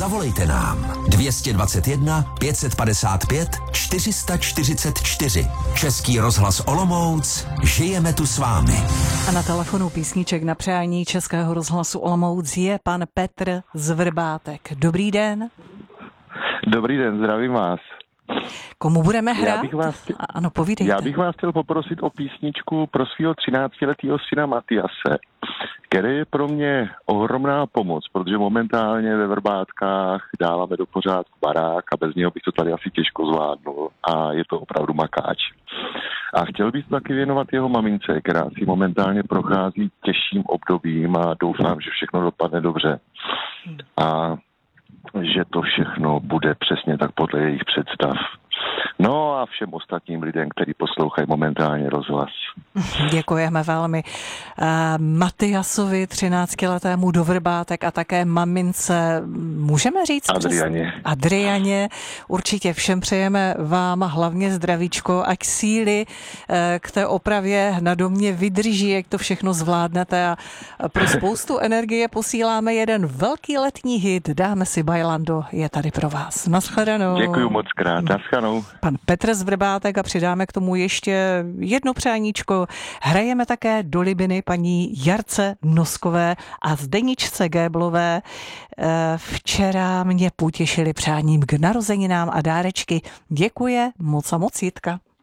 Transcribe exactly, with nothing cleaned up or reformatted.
Zavolejte nám dvě stě dvacet jedna pět set padesát pět čtyři sta čtyřicet čtyři. Český rozhlas Olomouc, žijeme tu s vámi. A na telefonu písniček na přání Českého rozhlasu Olomouc je pan Petr z Vrbátek. Dobrý den. Dobrý den, zdravím vás. Komu budeme hrát? Já bych vás chtěl, ano, povídejte. Já bych vás chtěl poprosit o písničku pro svého třináctiletého syna Matiase, který je pro mě ohromná pomoc, protože momentálně ve Vrbátkách dáváme do pořádku barák a bez něho bych to tady asi těžko zvládnul a je to opravdu makáč. A chtěl bych to taky věnovat jeho mamince, která si momentálně prochází těžším obdobím a doufám, že všechno dopadne dobře. A že to všechno bude přesně tak podle jejich představ. No a všem ostatním lidem, kteří poslouchají momentálně rozhlas. Děkujeme velmi. Uh, Matiasovi, třináctiletému do Vrbátek a také mamince, můžeme říct? Adrianě. Přes... Adrianě. Určitě všem přejeme vám hlavně zdravíčko, ať síly uh, k té opravě na domě vydrží, jak to všechno zvládnete a pro spoustu energie posíláme jeden velký letní hit. Dáme si Bailando, je tady pro vás. Naschledanou. Děkuju moc krát. Naschledanou. Pan Petr z Vrbátek a přidáme k tomu ještě jedno přáníčko. Hrajeme také do Libiny paní Jarce Noskové a Zdeničce Géblové. Včera mě potěšili přáním k narozeninám a dárečky. Děkuje moc a moc, Jitka.